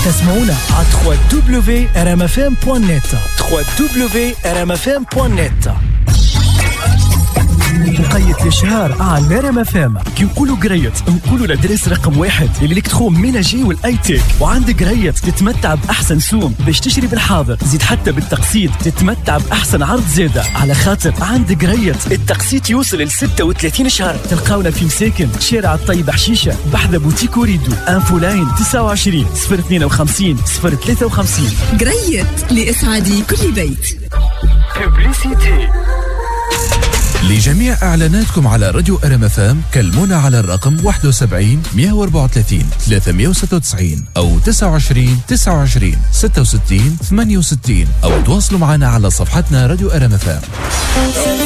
تسمعونا على www.rmfm.net www.rmfm.net. وقيت الاشهار على ريم اف ام. كي نقولوا قريت نقولوا لدرس رقم 1 الالكترون ميناجي والاي تيك. وعندك قريت تتمتع باحسن سوم باش تشتري بالحاضر، زيد حتى بالتقسيط تتمتع باحسن عرض زياده، على خاطر عندك قريت التقسيط يوصل ل 36 شهر. تلقاونا في مساكن شارع الطيب حشيشه بحذا بوتيك وريدو. انفو لاين 29 052 053. قريت لاسعاد كل بيت. ببليسيتي. لجميع إعلاناتكم على راديو RMFM كلمونا على الرقم 71 134 396 أو 29 29 66 68 أو تواصلوا معنا على صفحتنا راديو RMFM.